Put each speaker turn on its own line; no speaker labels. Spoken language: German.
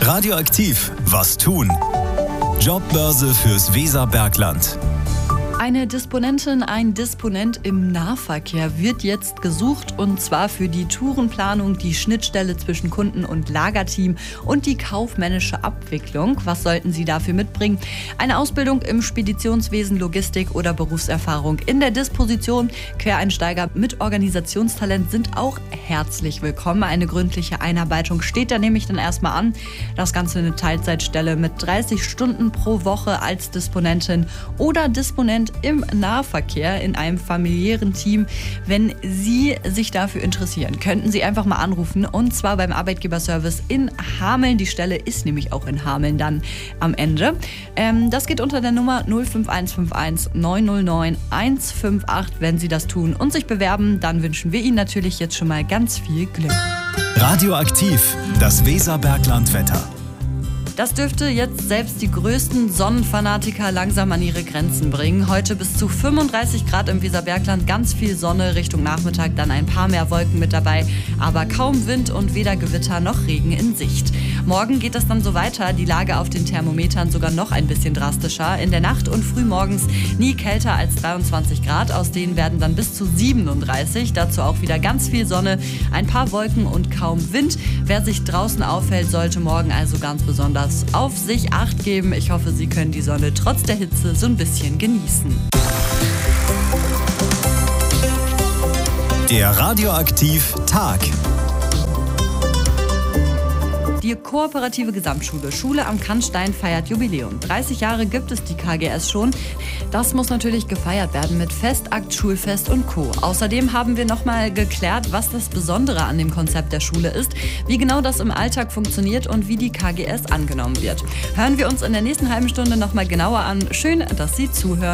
Radioaktiv, was tun? Jobbörse fürs Weserbergland.
Eine Disponentin, ein Disponent im Nahverkehr wird jetzt gesucht, und zwar für die Tourenplanung, die Schnittstelle zwischen Kunden- und Lagerteam und die kaufmännische Abwicklung. Was sollten Sie dafür mitbringen? Eine Ausbildung im Speditionswesen, Logistik oder Berufserfahrung in der Disposition. Quereinsteiger mit Organisationstalent sind auch herzlich willkommen. Eine gründliche Einarbeitung steht da nämlich dann erstmal an. Das Ganze eine Teilzeitstelle mit 30 Stunden pro Woche als Disponentin oder Disponent im Nahverkehr in einem familiären Team. Wenn Sie sich dafür interessieren, könnten Sie einfach mal anrufen, und zwar beim Arbeitgeberservice in Hameln. Die Stelle ist nämlich auch in Hameln dann am Ende. Das geht unter der Nummer 05151 909 158. Wenn Sie das tun und sich bewerben, dann wünschen wir Ihnen natürlich jetzt schon mal ganz viel Glück.
Radioaktiv, das Weserbergland-Wetter.
Das dürfte jetzt selbst die größten Sonnenfanatiker langsam an ihre Grenzen bringen. Heute bis zu 35 Grad im Weserbergland, ganz viel Sonne, Richtung Nachmittag dann ein paar mehr Wolken mit dabei, aber kaum Wind und weder Gewitter noch Regen in Sicht. Morgen geht es dann so weiter, die Lage auf den Thermometern sogar noch ein bisschen drastischer. In der Nacht und frühmorgens nie kälter als 23 Grad, aus denen werden dann bis zu 37. Dazu auch wieder ganz viel Sonne, ein paar Wolken und kaum Wind. Wer sich draußen aufhält, sollte morgen also ganz besonders auf sich Acht geben. Ich hoffe, Sie können die Sonne trotz der Hitze so ein bisschen genießen.
Der Radioaktiv-Tag.
Die Kooperative Gesamtschule Schule am Kannstein feiert Jubiläum. 30 Jahre gibt es die KGS schon. Das muss natürlich gefeiert werden mit Festakt, Schulfest und Co. Außerdem haben wir nochmal geklärt, was das Besondere an dem Konzept der Schule ist, wie genau das im Alltag funktioniert und wie die KGS angenommen wird. Hören wir uns in der nächsten halben Stunde nochmal genauer an. Schön, dass Sie zuhören.